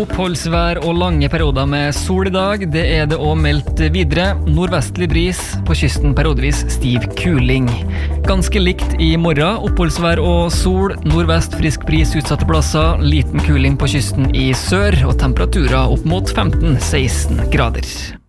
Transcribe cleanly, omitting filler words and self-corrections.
Oppholdsvær og lange perioder med sol i dag, det er det også meldt videre. Nordvestlig bris, på kysten periodevis stiv kuling. Ganske likt i morgen, oppholdsvær og sol, nordvest frisk bris utsatte plasser, liten kuling på kysten i sør, og temperaturer opp mot 15-16 grader.